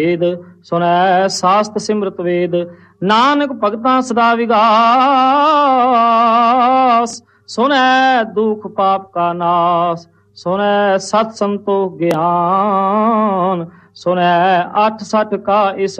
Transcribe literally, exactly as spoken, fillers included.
वेद सुनै सास्त सिमरत वेद, नानक भगतां सदा विगास। सुनै दुख पाप का नाश, सुनै सत संतोख ज्ञान, सुनै अठ सठ का इस